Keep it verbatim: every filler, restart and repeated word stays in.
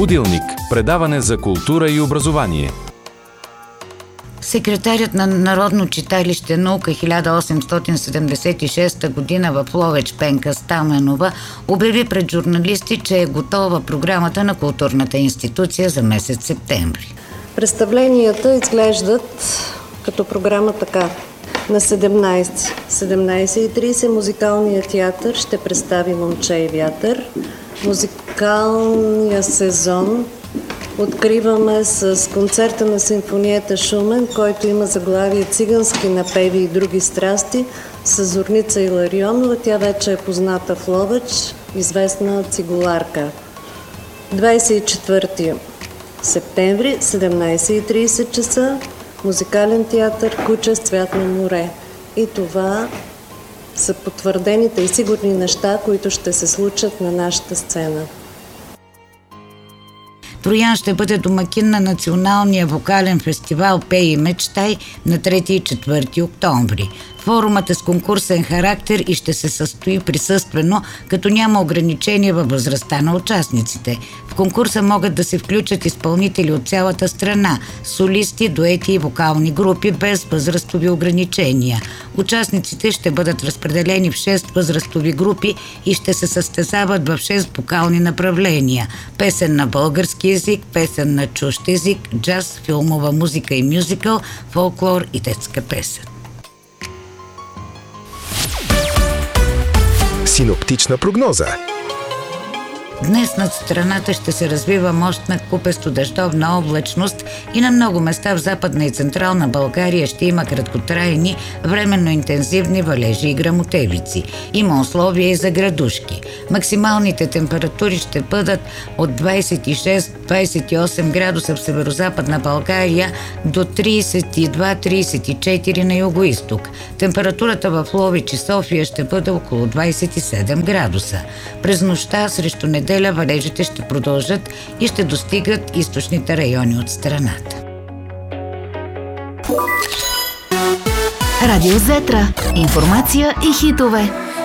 Будилник – предаване за култура и образование. Секретарят на Народно читалище Наука хиляда осемстотин седемдесет и шеста година в Ловеч Пенка Стаменова обяви пред журналисти, че е готова програмата на културната институция за месец септември. Представленията изглеждат като програма така. На седемнайсети и трийсет музикалния театър ще представи Момче и вятър. Музикалния сезон откриваме с концерта на симфонията Шумен, който има заглавие "Цигански напеви и други страсти" с Зорница Иларионова. Тя вече е позната в Ловеч, известна цигуларка. двайсет и четвърти септември, седемнайсет и трийсет часа, музикален театър "Куче с цвят на море". И това са потвърдените и сигурни неща, които ще се случат на нашата сцена. Троян ще бъде домакин на националния вокален фестивал "Пей и мечтай" на трети и четвърти октомври. Форумът е с конкурсен характер и ще се състои присъствено, като няма ограничения във възрастта на участниците. В конкурса могат да се включат изпълнители от цялата страна, солисти, дуети и вокални групи без възрастови ограничения. Участниците ще бъдат разпределени в шест възрастови групи и ще се състезават в шест вокални направления: песен на български език, песен на чужд език, джаз, филмова музика и мюзикъл, фолклор и детска песен. Синоптична прогноза. Днес над страната ще се развива мощна купесто-дъждовна облачност и на много места в Западна и Централна България ще има краткотрайни, временно интензивни валежи и гръмотевици. Има условия и за градушки. Максималните температури ще бъдат от двайсет и шест до двайсет и осем градуса в Северозападна България до трийсет и два до трийсет и четири на югоизток. Температурата в Ловеч и София ще бъде около двайсет и седем градуса. През нощта срещу неделя валежите ще продължат и ще достигат източните райони от страната. Радио Зетра. Информация и хитове.